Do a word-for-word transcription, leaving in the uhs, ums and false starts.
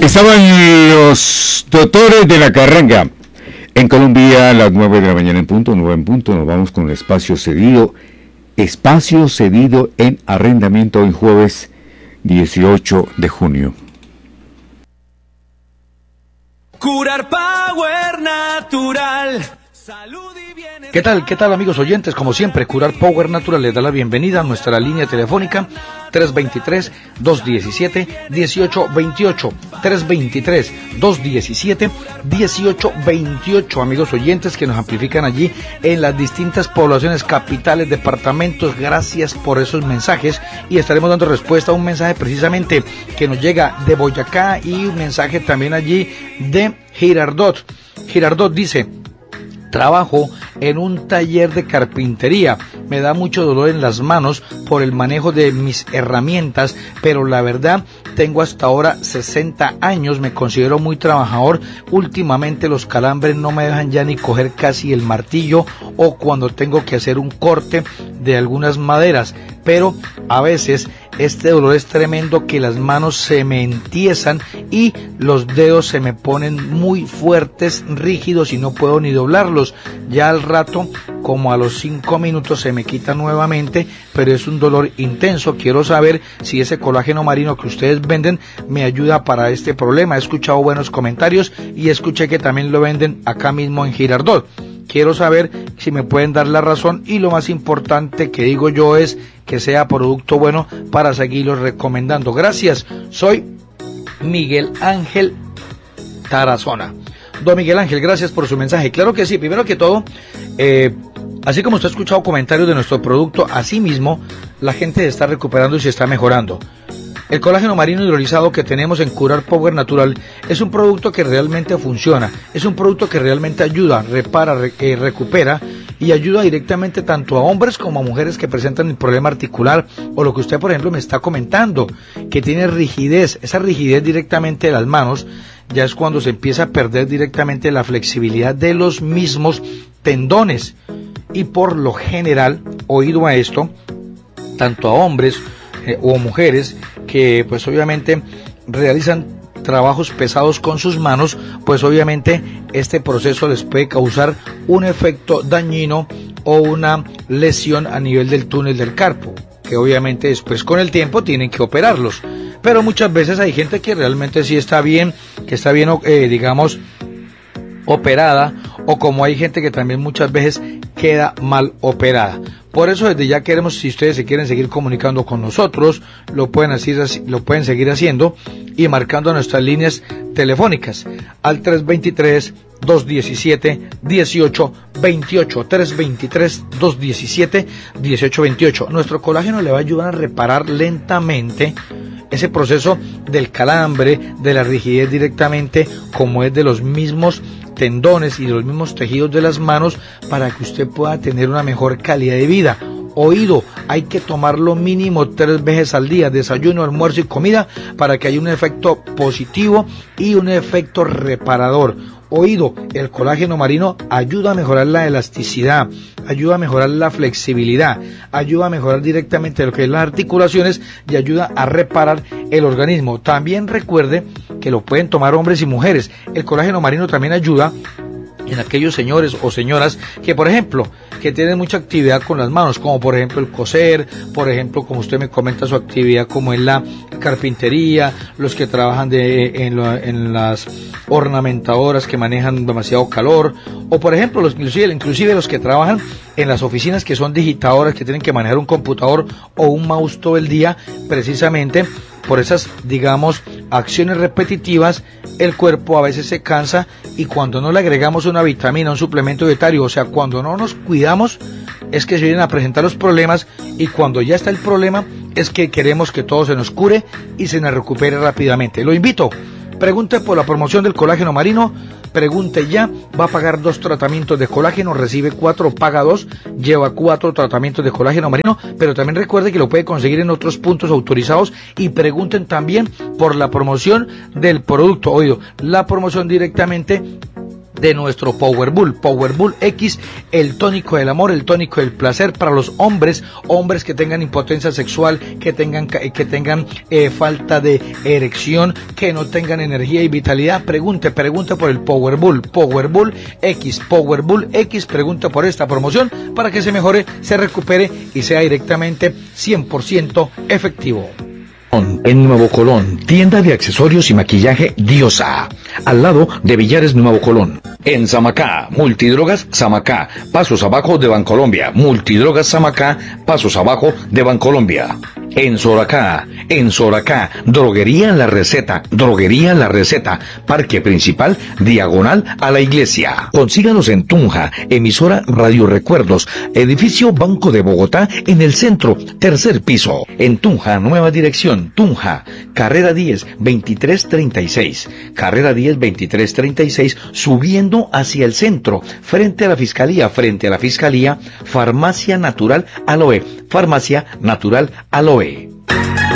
Estaban los doctores de la carranga. En Colombia, a las nueve de la mañana en punto, nueve en punto, nos vamos con el espacio cedido. Espacio cedido en arrendamiento hoy jueves dieciocho de junio. Curar Power Natural. Salud y bienestar. ¿Qué tal? ¿Qué tal, amigos oyentes? Como siempre, Curar Power Natural les da la bienvenida a nuestra línea telefónica tres dos tres, dos uno siete, uno ocho dos ocho, tres dos tres, dos uno siete, uno ocho dos ocho, amigos oyentes que nos amplifican allí en las distintas poblaciones, capitales, departamentos. Gracias por esos mensajes y estaremos dando respuesta a un mensaje precisamente que nos llega de Boyacá y un mensaje también allí de Girardot. Girardot dice: trabajo en un taller de carpintería, me da mucho dolor en las manos por el manejo de mis herramientas, pero la verdad tengo hasta ahora sesenta años, me considero muy trabajador. Últimamente los calambres no me dejan ya ni coger casi el martillo o cuando tengo que hacer un corte de algunas maderas, pero a veces este dolor es tremendo que las manos se me entiesan y los dedos se me ponen muy fuertes, rígidos y no puedo ni doblarlos. Ya al rato, como a los cinco minutos, se me quita nuevamente, pero es un dolor intenso. Quiero saber si ese colágeno marino que ustedes venden me ayuda para este problema. He escuchado buenos comentarios y escuché que también lo venden acá mismo en Girardot. Quiero saber si me pueden dar la razón y lo más importante que digo yo es que sea producto bueno para seguirlo recomendando. Gracias, soy Miguel Ángel Tarazona. Don Miguel Ángel, gracias por su mensaje. Claro que sí, primero que todo, eh, así como usted ha escuchado comentarios de nuestro producto, así mismo la gente se está recuperando y se está mejorando. El colágeno marino hidrolizado que tenemos en Curar Power Natural es un producto que realmente funciona, es un producto que realmente ayuda, repara, re, eh, recupera y ayuda directamente tanto a hombres como a mujeres que presentan el problema articular o lo que usted, por ejemplo, me está comentando, que tiene rigidez. Esa rigidez directamente de las manos ya es cuando se empieza a perder directamente la flexibilidad de los mismos tendones y por lo general, oído a esto, tanto a hombres eh, o mujeres que pues obviamente realizan trabajos pesados con sus manos, pues obviamente este proceso les puede causar un efecto dañino o una lesión a nivel del túnel del carpo, que obviamente después con el tiempo tienen que operarlos. Pero muchas veces hay gente que realmente sí está bien, que está bien, eh, digamos, operada, o como hay gente que también muchas veces queda mal operada. Por eso desde ya queremos, si ustedes se quieren seguir comunicando con nosotros, lo pueden hacer, lo pueden seguir haciendo y marcando nuestras líneas telefónicas al tres dos tres, dos uno siete, uno ocho dos ocho, tres dos tres, dos uno siete, uno ocho dos ocho. Nuestro colágeno le va a ayudar a reparar lentamente ese proceso del calambre, de la rigidez directamente, como es de los mismos tendones y de los mismos tejidos de las manos, para que usted pueda tener una mejor calidad de vida. Oído, hay que tomarlo mínimo tres veces al día, desayuno, almuerzo y comida, para que haya un efecto positivo y un efecto reparador. Oído, el colágeno marino ayuda a mejorar la elasticidad, ayuda a mejorar la flexibilidad, ayuda a mejorar directamente lo que es las articulaciones y ayuda a reparar el organismo. También recuerde que lo pueden tomar hombres y mujeres. El colágeno marino también ayuda en aquellos señores o señoras que, por ejemplo, que tienen mucha actividad con las manos, como por ejemplo el coser, por ejemplo, como usted me comenta, su actividad como en la carpintería, los que trabajan de, en, lo, en las ornamentadoras que manejan demasiado calor, o por ejemplo, los, inclusive, inclusive los que trabajan en las oficinas que son digitadoras, que tienen que manejar un computador o un mouse todo el día, precisamente por esas, digamos, acciones repetitivas, el cuerpo a veces se cansa y cuando no le agregamos una vitamina, un suplemento dietario, o sea, cuando no nos cuidamos, es que se vienen a presentar los problemas y cuando ya está el problema, es que queremos que todo se nos cure y se nos recupere rápidamente. Lo invito, pregunte por la promoción del colágeno marino, pregunte ya, va a pagar dos tratamientos de colágeno, recibe cuatro, paga dos, lleva cuatro tratamientos de colágeno marino, pero también recuerde que lo puede conseguir en otros puntos autorizados y pregunten también por la promoción del producto. Oído, la promoción directamente de nuestro Power Bull, Power Bull X, el tónico del amor, el tónico del placer para los hombres, hombres que tengan impotencia sexual, que tengan que tengan eh, falta de erección, que no tengan energía y vitalidad. Pregunte, pregunte por el Power Bull, Power Bull X, Power Bull X, pregunte por esta promoción para que se mejore, se recupere y sea directamente cien por ciento efectivo. En Nuevo Colón, tienda de accesorios y maquillaje Diosa, al lado de Villares Nuevo Colón. En Samacá, Multidrogas Samacá, pasos abajo de Bancolombia. Multidrogas Samacá, pasos abajo de Bancolombia. En Soracá, en Soracá, Droguería La Receta, Droguería La Receta, Parque Principal, diagonal a la iglesia. Consíganos en Tunja, emisora Radio Recuerdos, edificio Banco de Bogotá, en el centro, tercer piso. En Tunja, nueva dirección, Tunja, carrera diez, veintitrés treinta y seis, carrera diez, veintitrés treinta y seis, subiendo hacia el centro, frente a la Fiscalía, frente a la Fiscalía, Farmacia Natural Aloe, Farmacia Natural Aloe.